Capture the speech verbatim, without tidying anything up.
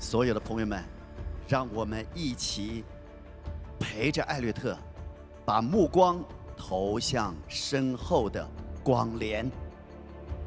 所有的朋友们，让我们一起陪着艾略特，把目光投向身后的光联。